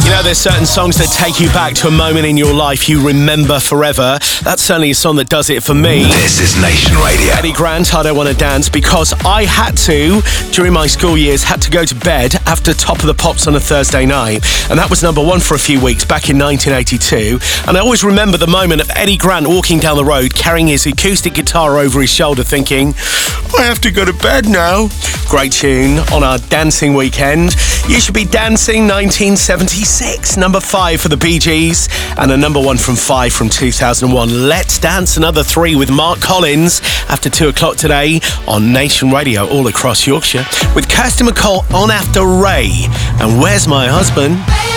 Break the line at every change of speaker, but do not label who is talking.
You know, there's certain songs that take you back to a moment in your life you remember forever. That's certainly a song that does it for me.
This is Nation Radio.
Eddie Grant, I Don't Want to Dance, because I had to, during my school years, had to go to bed after Top of the Pops on a Thursday night. And that was number one for a few weeks back in 1982. And I always remember the moment of Eddie Grant walking down the road, carrying his acoustic guitar over his shoulder, thinking, I have to go to bed now. Great tune on our dancing weekend. You Should Be Dancing, 1976. Number 5 for the Bee Gees. And a number 1 from 5 from 2001. Let's Dance, another 3 with Mark Collins after 2 o'clock today on Nation Radio all across Yorkshire. With Kirsty MacColl on after Ray. And Where's My Husband?